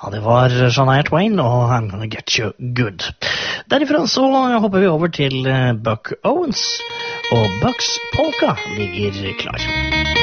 det var Shania Twain og I'm Gonna Get You Good. Derifra så hopper vi over til Buck Owens, og Bucks Polka ligger klar.